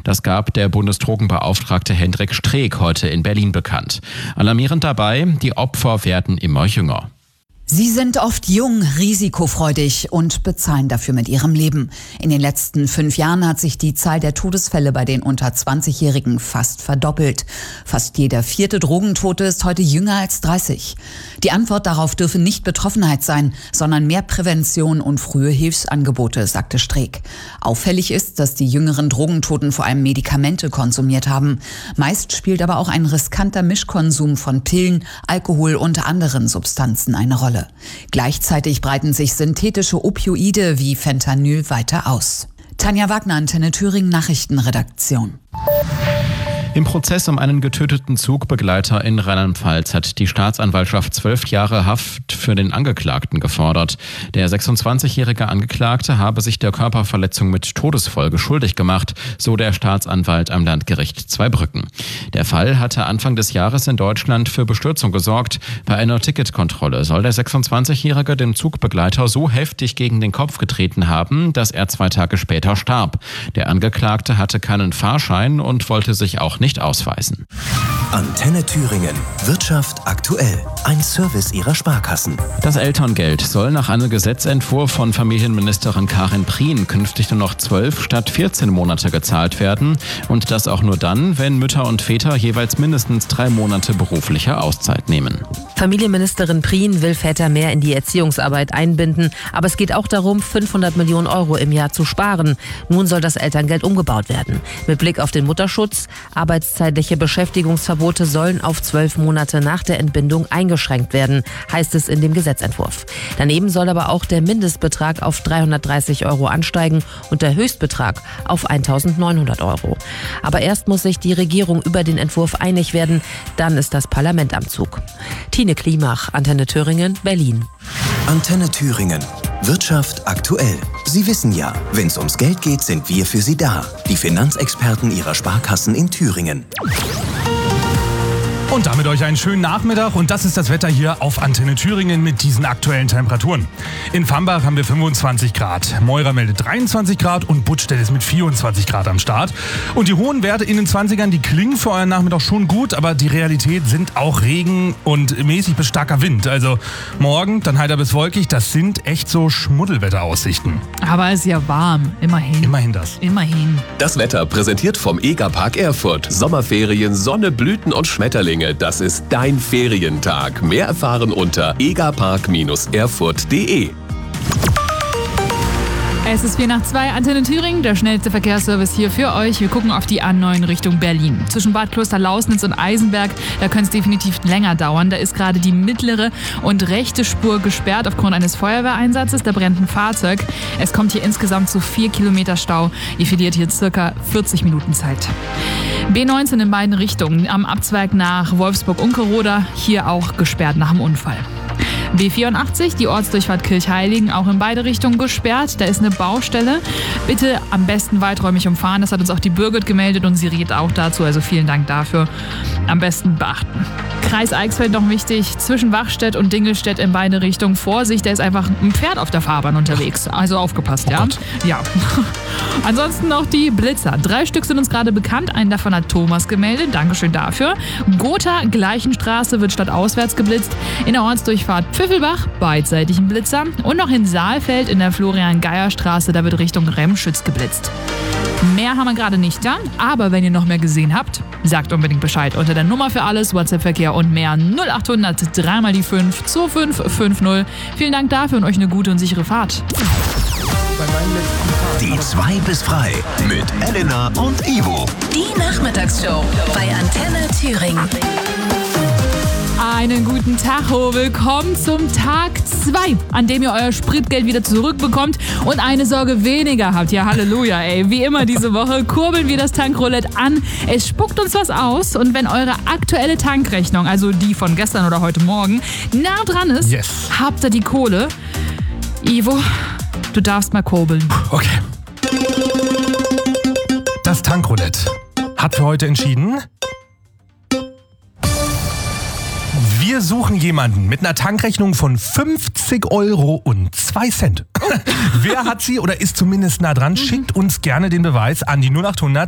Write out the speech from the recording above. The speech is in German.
Das gab der Bundesdrogenbeauftragte Hendrik Streeck heute in Berlin bekannt. Alarmierend dabei, die Opfer werden immer jünger. Sie sind oft jung, risikofreudig und bezahlen dafür mit ihrem Leben. In den letzten 5 Jahren hat sich die Zahl der Todesfälle bei den unter 20-Jährigen fast verdoppelt. Fast jeder 4. Drogentote ist heute jünger als 30. Die Antwort darauf dürfe nicht Betroffenheit sein, sondern mehr Prävention und frühe Hilfsangebote, sagte Streeck. Auffällig ist, dass die jüngeren Drogentoten vor allem Medikamente konsumiert haben. Meist spielt aber auch ein riskanter Mischkonsum von Pillen, Alkohol und anderen Substanzen eine Rolle. Gleichzeitig breiten sich synthetische Opioide wie Fentanyl weiter aus. Tanja Wagner, Antenne Thüringen Nachrichtenredaktion. Im Prozess um einen getöteten Zugbegleiter in Rheinland-Pfalz hat die Staatsanwaltschaft 12 Jahre Haft für den Angeklagten gefordert. Der 26-jährige Angeklagte habe sich der Körperverletzung mit Todesfolge schuldig gemacht, so der Staatsanwalt am Landgericht Zweibrücken. Der Fall hatte Anfang des Jahres in Deutschland für Bestürzung gesorgt. Bei einer Ticketkontrolle soll der 26-jährige dem Zugbegleiter so heftig gegen den Kopf getreten haben, dass er 2 Tage später starb. Der Angeklagte hatte keinen Fahrschein und wollte sich auch nicht ausweisen. Antenne Thüringen. Wirtschaft aktuell. Ein Service ihrer Sparkassen. Das Elterngeld soll nach einem Gesetzentwurf von Familienministerin Karin Prien künftig nur noch 12 statt 14 Monate gezahlt werden. Und das auch nur dann, wenn Mütter und Väter jeweils mindestens 3 Monate berufliche Auszeit nehmen. Familienministerin Prien will Väter mehr in die Erziehungsarbeit einbinden. Aber es geht auch darum, 500 Millionen Euro im Jahr zu sparen. Nun soll das Elterngeld umgebaut werden. Mit Blick auf den Mutterschutz, arbeitszeitliche Beschäftigungsverbote sollen auf 12 Monate nach der Entbindung eingeschränkt werden, heißt es in dem Gesetzentwurf. Daneben soll aber auch der Mindestbetrag auf 330 Euro ansteigen und der Höchstbetrag auf 1.900 Euro. Aber erst muss sich die Regierung über den Entwurf einig werden, dann ist das Parlament am Zug. Tine Klimach, Antenne Thüringen, Berlin. Antenne Thüringen. Wirtschaft aktuell. Sie wissen ja, wenn es ums Geld geht, sind wir für Sie da. Die Finanzexperten Ihrer Sparkassen in Thüringen. Und damit euch einen schönen Nachmittag und das ist das Wetter hier auf Antenne Thüringen mit diesen aktuellen Temperaturen. In Fambach haben wir 25 Grad, Meurer meldet 23 Grad und Buttstedt ist mit 24 Grad am Start. Und die hohen Werte in den 20ern, die klingen für euren Nachmittag schon gut, aber die Realität sind auch Regen und mäßig bis starker Wind. Also morgen dann heiter bis wolkig, das sind echt so Schmuddelwetteraussichten. Aber es ist ja warm, immerhin. Immerhin das. Immerhin. Das Wetter präsentiert vom EGA-Park Erfurt. Sommerferien, Sonne, Blüten und Schmetterlinge. Das ist dein Ferientag. Mehr erfahren unter egapark-erfurt.de. Es ist 1:04, Antenne Thüringen, der schnellste Verkehrsservice hier für euch. Wir gucken auf die A9 Richtung Berlin. Zwischen Bad Kloster-Lausnitz und Eisenberg, da könnte es definitiv länger dauern. Da ist gerade die mittlere und rechte Spur gesperrt aufgrund eines Feuerwehreinsatzes. Da brennt ein Fahrzeug. Es kommt hier insgesamt zu 4 Kilometer Stau. Ihr verliert hier circa 40 Minuten Zeit. B19 in beiden Richtungen. Am Abzweig nach Wolfsburg-Unkeroda, hier auch gesperrt nach dem Unfall. B84, die Ortsdurchfahrt Kirchheiligen, auch in beide Richtungen gesperrt. Da ist eine Baustelle. Bitte am besten weiträumig umfahren. Das hat uns auch die Birgit gemeldet und sie rät auch dazu. Also vielen Dank dafür. Am besten beachten. Kreis Eichsfeld noch wichtig. Zwischen Wachstedt und Dingelstedt in beide Richtungen. Vorsicht, da ist einfach ein Pferd auf der Fahrbahn unterwegs. Also aufgepasst, ja? Ja. Ansonsten noch die Blitzer. 3 Stück sind uns gerade bekannt. Einen davon hat Thomas gemeldet. Dankeschön dafür. Gotha, Gleichenstraße wird stadtauswärts geblitzt. In der Ortsdurchfahrt Pfiffelbach, beidseitig ein Blitzer. Und noch in Saalfeld in der Florian-Geier-Straße, da wird Richtung Remschütz geblitzt. Mehr haben wir gerade nicht da, aber wenn ihr noch mehr gesehen habt, sagt unbedingt Bescheid unter der Nummer für alles, WhatsApp-Verkehr und mehr 0800 3 mal die 5 2550. Vielen Dank dafür und euch eine gute und sichere Fahrt. Die 2 bis frei mit Elena und Ivo. Die Nachmittagsshow bei Antenne Thüringen. Einen guten Tag, willkommen zum Tag 2, an dem ihr euer Spritgeld wieder zurückbekommt und eine Sorge weniger habt. Ja, Halleluja, ey. Wie immer diese Woche kurbeln wir das Tankroulette an. Es spuckt uns was aus und wenn eure aktuelle Tankrechnung, also die von gestern oder heute Morgen, nah dran ist, habt ihr die Kohle. Ivo, du darfst mal kurbeln. Okay. Das Tankroulette hat für heute entschieden: Wir suchen jemanden mit einer Tankrechnung von 50 Euro und 2 Cent. Wer hat sie oder ist zumindest nah dran? Schickt uns gerne den Beweis an die 0800